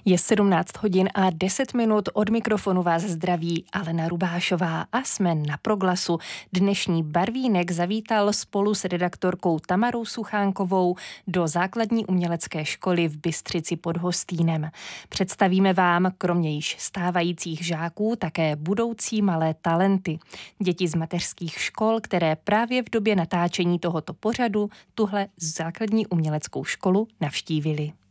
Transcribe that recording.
Je 17 hodin a 10 minut, od mikrofonu vás zdraví Alena Rubášová a jsme na Proglasu. Dnešní Barvínek zavítal spolu s redaktorkou Tamarou Suchánkovou do základní umělecké školy v Bystřici pod Hostýnem. Představíme vám kromě již stávajících žáků také budoucí malé talenty. Děti z mateřských škol, které právě v době natáčení tohoto pořadu tuhle základní uměleckou školu navštívili.